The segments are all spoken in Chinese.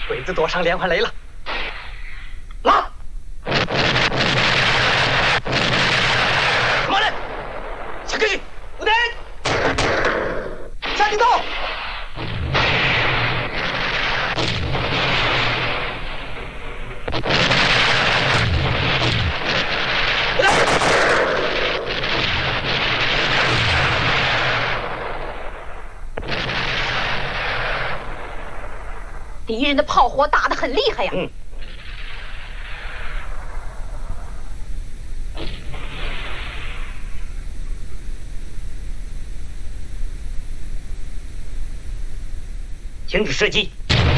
鬼子躲上连环雷了，拉！马人，下去，部队，下地道。 敌人的炮火打得很厉害呀！ 停止射击！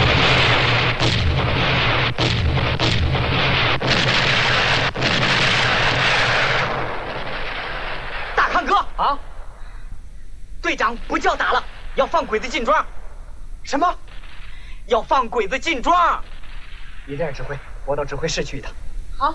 大康哥啊，队长不叫打了，要放鬼子进庄。什么？要放鬼子进庄？你这样指挥，我到指挥室去一趟。 好。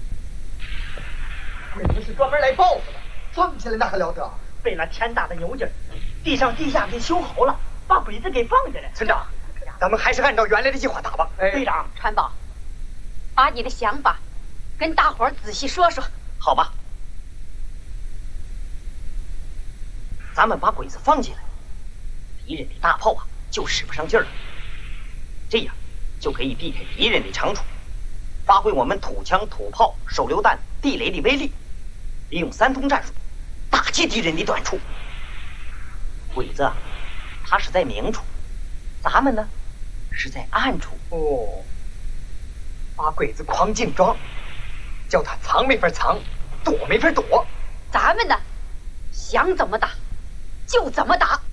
鬼子是专门来报复的，放下来那还了得？ 被那天大的牛劲儿，地上地下给修好了，把鬼子给放下来。 村长，咱们还是按照原来的计划打吧。 队长， 川宝，把你的想法跟大伙儿仔细说说。 好吧，咱们把鬼子放进来，敌人的大炮啊就使不上劲儿了。这样就可以避开敌人的长处，发挥我们土枪、土炮、手榴弹、地雷的威力，利用三通战术打击敌人的短处。鬼子他是在明处，咱们呢是在暗处。 哦，把鬼子诓进庄，叫他藏没法藏，躲没法躲。 咱们呢，想怎么打就怎么打。